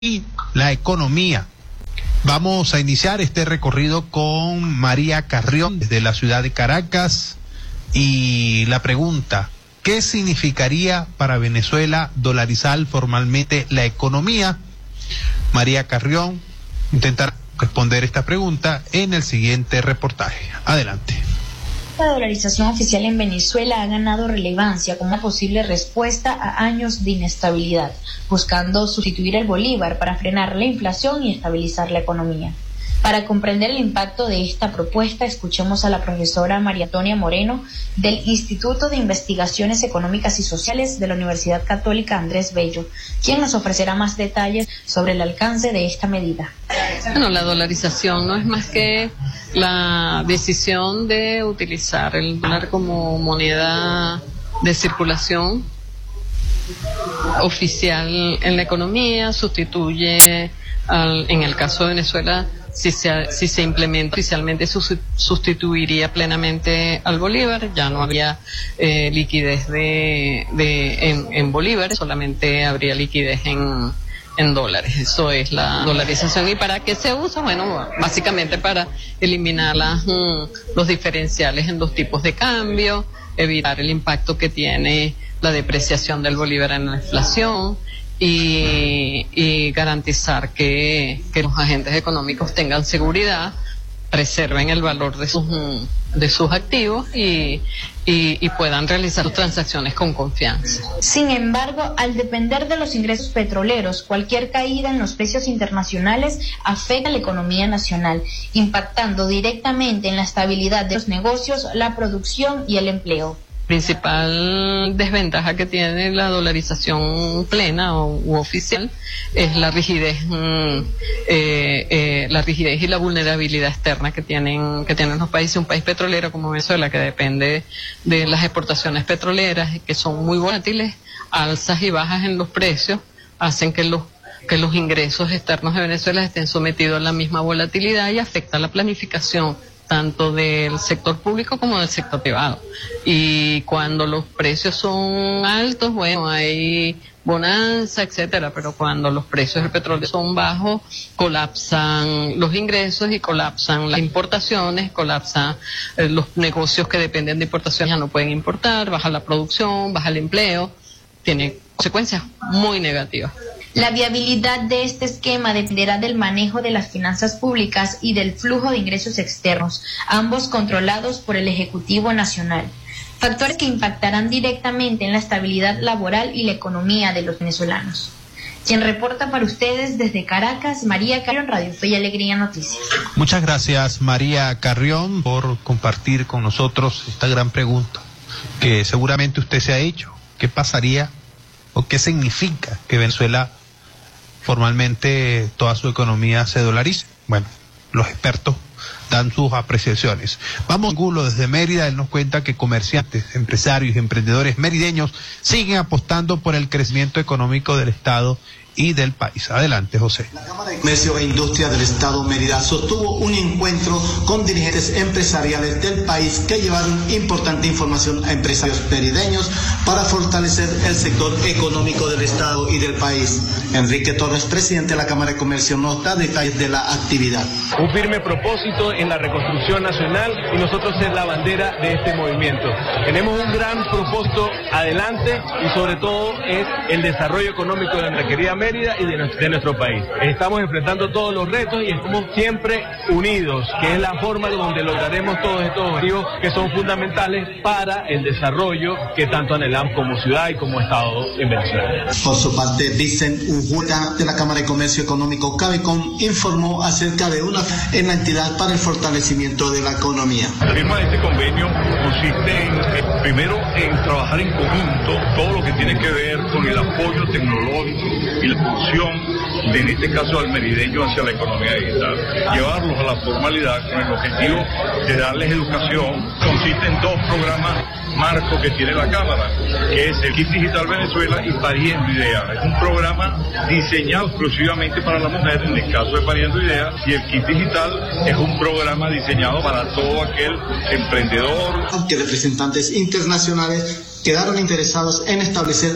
y la economía. Vamos a iniciar este recorrido con María Carrión desde la ciudad de Caracas y la pregunta: ¿qué significaría para Venezuela dolarizar formalmente la economía? María Carrión intentará responder esta pregunta en el siguiente reportaje. Adelante. La dolarización oficial en Venezuela ha ganado relevancia como una posible respuesta a años de inestabilidad, buscando sustituir el bolívar para frenar la inflación y estabilizar la economía. Para comprender el impacto de esta propuesta, escuchemos a la profesora María Antonia Moreno del Instituto de Investigaciones Económicas y Sociales de la Universidad Católica Andrés Bello, quien nos ofrecerá más detalles sobre el alcance de esta medida. Bueno, la dolarización no es más que la decisión de utilizar el dólar como moneda de circulación oficial en la economía. Sustituye, en el caso de Venezuela, si se implementa oficialmente, sustituiría plenamente al bolívar. Ya no habría liquidez en bolívares, solamente habría liquidez en dólares. Eso es la dolarización. ¿Y para qué se usa? Bueno, básicamente para eliminar los diferenciales en los tipos de cambio, evitar el impacto que tiene la depreciación del bolívar en la inflación y garantizar que los agentes económicos tengan seguridad, preserven el valor de sus activos y puedan realizar sus transacciones con confianza. Sin embargo, al depender de los ingresos petroleros, cualquier caída en los precios internacionales afecta a la economía nacional, impactando directamente en la estabilidad de los negocios, la producción y el empleo. Principal desventaja que tiene la dolarización plena u oficial es la rigidez y la vulnerabilidad externa que tienen los países. Un país petrolero como Venezuela, que depende de las exportaciones petroleras, que son muy volátiles, alzas y bajas en los precios hacen que los ingresos externos de Venezuela estén sometidos a la misma volatilidad y afecta la planificación tanto del sector público como del sector privado. Y cuando los precios son altos, bueno, hay bonanza, etcétera, pero cuando los precios del petróleo son bajos, colapsan los ingresos y colapsan las importaciones, colapsan los negocios que dependen de importaciones, ya no pueden importar, baja la producción, baja el empleo, tiene consecuencias muy negativas. La viabilidad de este esquema dependerá del manejo de las finanzas públicas y del flujo de ingresos externos, ambos controlados por el Ejecutivo Nacional. Factores que impactarán directamente en la estabilidad laboral y la economía de los venezolanos. Quien reporta para ustedes desde Caracas, María Carrión, Radio Fe y Alegría Noticias. Muchas gracias, María Carrión, por compartir con nosotros esta gran pregunta que seguramente usted se ha hecho. ¿Qué pasaría o qué significa que Venezuela formalmente toda su economía se dolarice? Bueno, los expertos dan sus apreciaciones. Vamos a Angulo desde Mérida. Él nos cuenta que comerciantes, empresarios y emprendedores merideños siguen apostando por el crecimiento económico del Estado y del país. Adelante, José. La Cámara de Comercio e Industria del Estado Mérida sostuvo un encuentro con dirigentes empresariales del país que llevaron importante información a empresarios merideños para fortalecer el sector económico del Estado y del país. Enrique Torres, presidente de la Cámara de Comercio, nos da detalles de la actividad. Un firme propósito en la reconstrucción nacional y nosotros ser la bandera de este movimiento. Tenemos un gran propósito adelante y sobre todo es el desarrollo económico de nuestra querida Mérida y de nuestro país. Estamos enfrentando todos los retos y estamos siempre unidos, que es la forma donde lograremos todos estos objetivos que son fundamentales para el desarrollo que tanto anhelamos como ciudad y como Estado en Venezuela. Por su parte, Vicente Ujuta de la Cámara de Comercio Económico Cabecom informó acerca de una en la entidad para el fortalecimiento de la economía. La firma de este convenio consiste primero en trabajar en conjunto todo lo que tiene que ver con el apoyo tecnológico y la función en este caso al merideño hacia la economía digital, llevarlos a la formalidad con el objetivo de darles educación. Consiste en dos programas marco que tiene la Cámara, que es el Kit Digital Venezuela y Pariendo Ideas. Es un programa diseñado exclusivamente para la mujer en el caso de Pariendo Ideas, y el Kit Digital es un programa diseñado para todo aquel emprendedor. Que representantes internacionales quedaron interesados en establecer